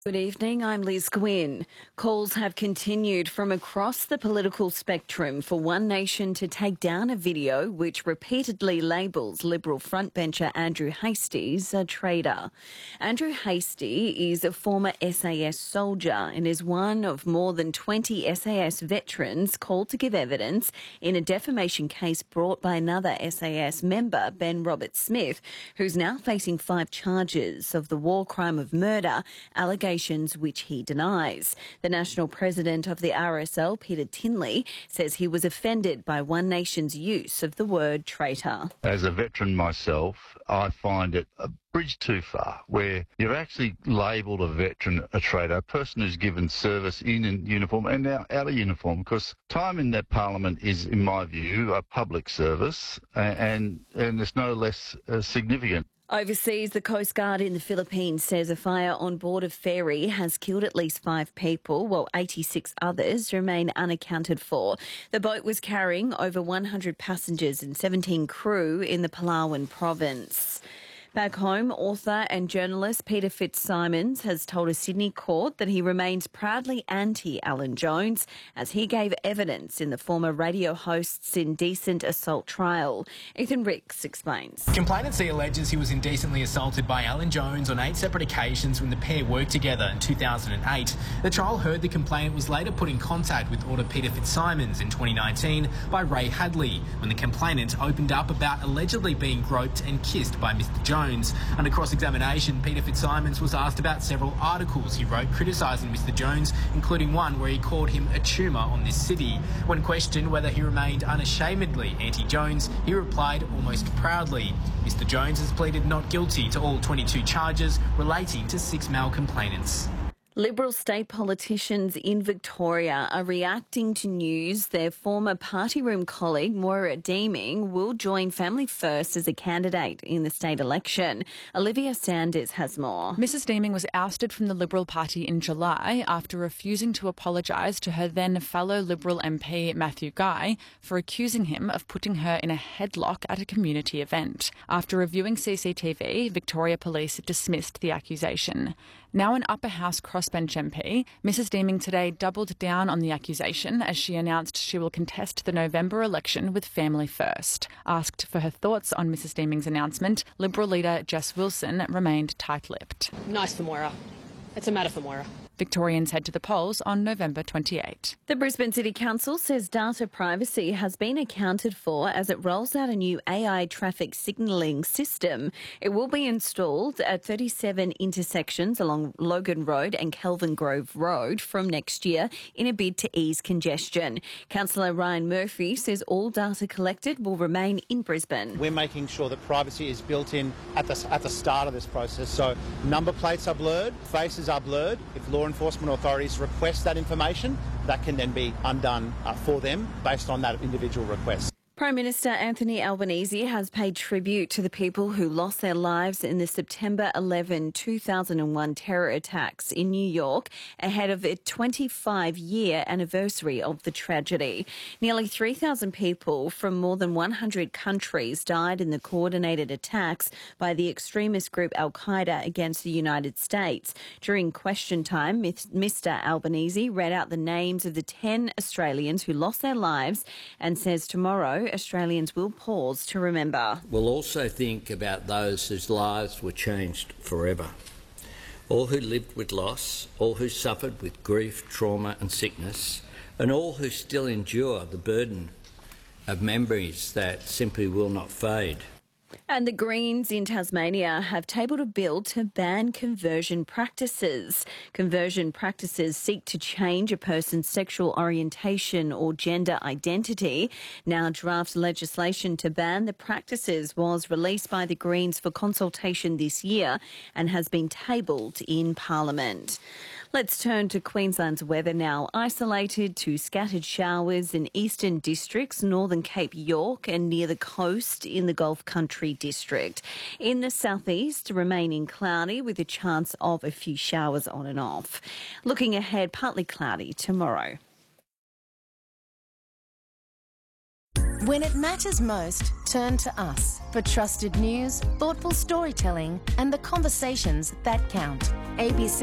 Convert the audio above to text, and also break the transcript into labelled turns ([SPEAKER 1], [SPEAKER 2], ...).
[SPEAKER 1] Good evening, I'm Liz Gwynn. Calls have continued from across the political spectrum for One Nation to take down a video which repeatedly labels Liberal frontbencher Andrew Hastie a traitor. Andrew Hastie is a former SAS soldier and is one of more than 20 SAS veterans called to give evidence in a defamation case brought by another SAS member, Ben Roberts-Smith, who's now facing 5 charges of the war crime of murder, allegations which he denies. The national president of the RSL, Peter Tinley, says he was offended by One Nation's use of the word traitor.
[SPEAKER 2] As a veteran myself, I find it a bridge too far, where you've actually labelled a veteran a traitor, a person who's given service in uniform and now out of uniform, because time in that parliament is, in my view, a public service and it's no less significant.
[SPEAKER 1] Overseas, the Coast Guard in the Philippines says a fire on board a ferry has killed at least 5 people, while 86 others remain unaccounted for. The boat was carrying over 100 passengers and 17 crew in the Palawan province. Back home, author and journalist Peter Fitzsimons has told a Sydney court that he remains proudly anti-Alan Jones as he gave evidence in the former radio host's indecent assault trial. Ethan Ricks explains.
[SPEAKER 3] Complainant C alleges he was indecently assaulted by Alan Jones on 8 separate occasions when the pair worked together in 2008. The trial heard the complainant was later put in contact with author Peter Fitzsimons in 2019 by Ray Hadley, when the complainant opened up about allegedly being groped and kissed by Mr Jones. Under cross-examination, Peter Fitzsimons was asked about several articles he wrote criticising Mr Jones, including one where he called him a tumour on this city. When questioned whether he remained unashamedly anti-Jones, he replied almost proudly. Mr Jones has pleaded not guilty to all 22 charges relating to 6 male complainants.
[SPEAKER 1] Liberal state politicians in Victoria are reacting to news their former party room colleague, Moira Deeming, will join Family First as a candidate in the state election. Olivia Sanders has more.
[SPEAKER 4] Mrs Deeming was ousted from the Liberal Party in July after refusing to apologise to her then fellow Liberal MP Matthew Guy for accusing him of putting her in a headlock at a community event. After reviewing CCTV, Victoria Police dismissed the accusation. Now an upper house crossbench MP, Mrs Deeming today doubled down on the accusation as she announced she will contest the November election with Family First. Asked for her thoughts on Mrs Deeming's announcement, Liberal leader Jess Wilson remained tight-lipped.
[SPEAKER 5] Nice for Moira. It's a matter for Moira.
[SPEAKER 4] Victorians head to the polls on November 28.
[SPEAKER 1] The Brisbane City Council says data privacy has been accounted for as it rolls out a new AI traffic signalling system. It will be installed at 37 intersections along Logan Road and Kelvin Grove Road from next year in a bid to ease congestion. Councillor Ryan Murphy says all data collected will remain in Brisbane.
[SPEAKER 6] We're making sure that privacy is built in at the start of this process. So number plates are blurred, faces are blurred. If law enforcement authorities request that information, that can then be undone for them based on that individual request.
[SPEAKER 1] Prime Minister Anthony Albanese has paid tribute to the people who lost their lives in the September 11, 2001 terror attacks in New York ahead of the 25-year anniversary of the tragedy. Nearly 3,000 people from more than 100 countries died in the coordinated attacks by the extremist group Al-Qaeda against the United States. During question time, Mr Albanese read out the names of the 10 Australians who lost their lives and says tomorrow Australians will pause to remember.
[SPEAKER 7] We'll also think about those whose lives were changed forever. All who lived with loss, all who suffered with grief, trauma and sickness, and all who still endure the burden of memories that simply will not fade.
[SPEAKER 1] And the Greens in Tasmania have tabled a bill to ban conversion practices. Conversion practices seek to change a person's sexual orientation or gender identity. Now, draft legislation to ban the practices was released by the Greens for consultation this year and has been tabled in Parliament. Let's turn to Queensland's weather now. Isolated to scattered showers in eastern districts, northern Cape York and near the coast in the Gulf Country district. In the southeast, remaining cloudy with a chance of a few showers on and off. Looking ahead, partly cloudy tomorrow.
[SPEAKER 8] When it matters most, turn to us for trusted news, thoughtful storytelling and the conversations that count. ABC